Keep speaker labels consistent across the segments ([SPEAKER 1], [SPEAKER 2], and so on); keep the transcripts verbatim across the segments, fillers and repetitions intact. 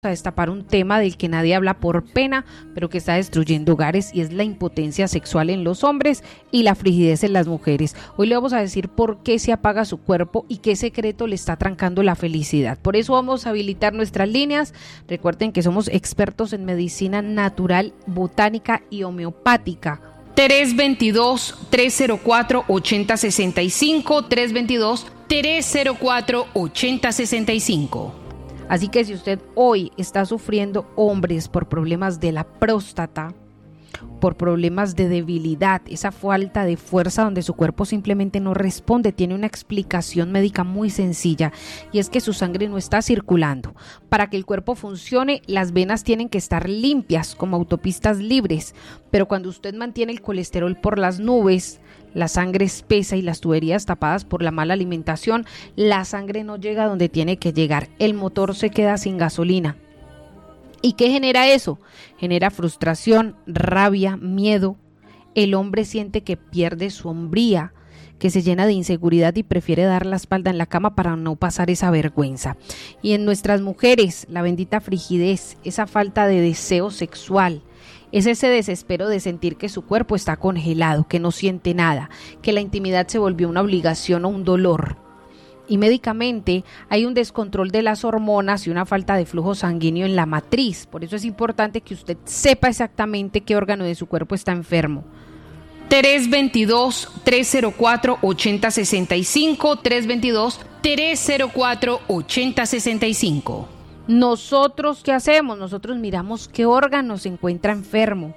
[SPEAKER 1] a destapar un tema del que nadie habla por pena, pero que está destruyendo hogares, y es la impotencia sexual en los hombres y la frigidez en las mujeres. Hoy le vamos a decir por qué se apaga su cuerpo y qué secreto le está trancando la felicidad. Por eso vamos a habilitar nuestras líneas. Recuerden que somos expertos en medicina natural, botánica y homeopática.
[SPEAKER 2] tres veintidós, tres cero cuatro, ochenta sesenta y cinco, tres veintidós, tres cero cuatro, ochenta sesenta y cinco.
[SPEAKER 1] Así que si usted hoy está sufriendo, hombres, por problemas de la próstata, por problemas de debilidad, esa falta de fuerza donde su cuerpo simplemente no responde, tiene una explicación médica muy sencilla, y es que su sangre no está circulando. Para que el cuerpo funcione, las venas tienen que estar limpias, como autopistas libres, pero cuando usted mantiene el colesterol por las nubes, la sangre espesa y las tuberías tapadas por la mala alimentación, la sangre no llega donde tiene que llegar, el motor se queda sin gasolina. ¿Y qué genera eso? Genera frustración, rabia, miedo. El hombre siente que pierde su hombría, que se llena de inseguridad y prefiere dar la espalda en la cama para no pasar esa vergüenza. Y en nuestras mujeres, la bendita frigidez, esa falta de deseo sexual, es ese desespero de sentir que su cuerpo está congelado, que no siente nada, que la intimidad se volvió una obligación o un dolor. Y médicamente hay un descontrol de las hormonas y una falta de flujo sanguíneo en la matriz. Por eso es importante que usted sepa exactamente qué órgano de su cuerpo está enfermo.
[SPEAKER 2] tres veintidós, tres cero cuatro, ochenta sesenta y cinco, tres veintidós, tres cero cuatro, ochenta sesenta y cinco.
[SPEAKER 1] Nosotros, ¿qué hacemos? Nosotros miramos qué órgano se encuentra enfermo.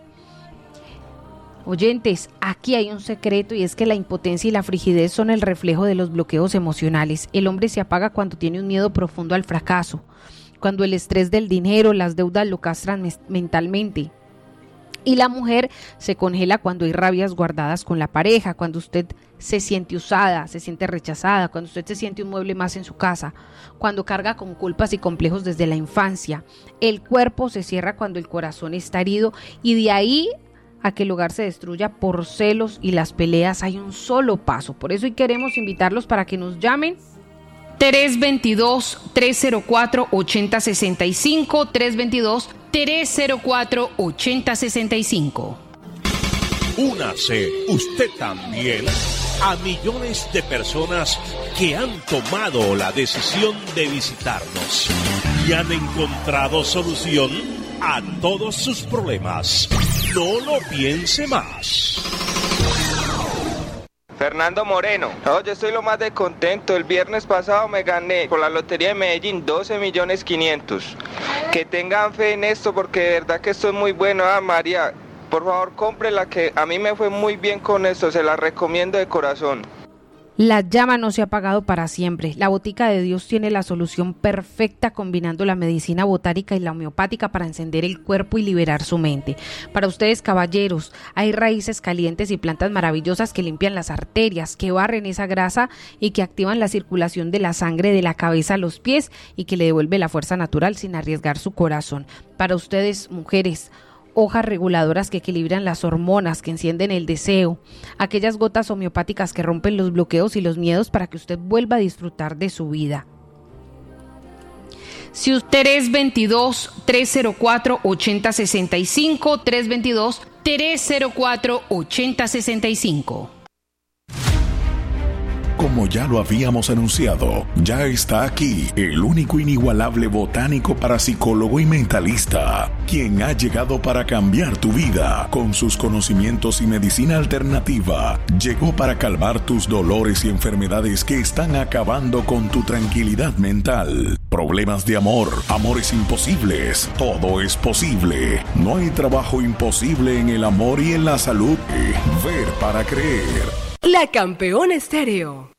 [SPEAKER 1] Oyentes, aquí hay un secreto, y es que la impotencia y la frigidez son el reflejo de los bloqueos emocionales. El hombre se apaga cuando tiene un miedo profundo al fracaso, cuando el estrés del dinero, las deudas lo castran mes- mentalmente. Y la mujer se congela cuando hay rabias guardadas con la pareja, cuando usted se siente usada, se siente rechazada, cuando usted se siente un mueble más en su casa, cuando carga con culpas y complejos desde la infancia. El cuerpo se cierra cuando el corazón está herido, y de ahí a que el hogar se destruya por celos y las peleas hay un solo paso. Por eso hoy queremos invitarlos para que nos llamen.
[SPEAKER 2] tres veintidós, tres cero cuatro, ochenta sesenta y cinco, tres veintidós, tres cero cuatro, ochenta sesenta y cinco.
[SPEAKER 3] Únase usted también a millones de personas que han tomado la decisión de visitarnos y han encontrado solución a todos sus problemas. No lo piense más.
[SPEAKER 4] Fernando Moreno. No, yo estoy lo más de contento. El viernes pasado me gané por la Lotería de Medellín doce millones quinientos. Que tengan fe en esto, porque de verdad que esto es muy bueno. Ah, María, por favor, cómprela, que a mí me fue muy bien con esto. Se la recomiendo de corazón.
[SPEAKER 1] La llama no se ha apagado para siempre. La Botica de Dios tiene la solución perfecta, combinando la medicina botánica y la homeopática para encender el cuerpo y liberar su mente. Para ustedes, caballeros, hay raíces calientes y plantas maravillosas que limpian las arterias, que barren esa grasa y que activan la circulación de la sangre de la cabeza a los pies y que le devuelve la fuerza natural sin arriesgar su corazón. Para ustedes, mujeres, hojas reguladoras que equilibran las hormonas, que encienden el deseo, aquellas gotas homeopáticas que rompen los bloqueos y los miedos para que usted vuelva a disfrutar de su vida.
[SPEAKER 2] Si usted tres veintidós, tres cero cuatro, ochenta sesenta y cinco, tres veintidós, tres cero cuatro, ochenta sesenta y cinco.
[SPEAKER 5] Como ya lo habíamos anunciado, ya está aquí el único inigualable botánico parapsicólogo y mentalista, quien ha llegado para cambiar tu vida. Con sus conocimientos y medicina alternativa, llegó para calmar tus dolores y enfermedades que están acabando con tu tranquilidad mental. Problemas de amor, amores imposibles, todo es posible. No hay trabajo imposible en el amor y en la salud. Ver para creer.
[SPEAKER 6] La Campeón Estéreo.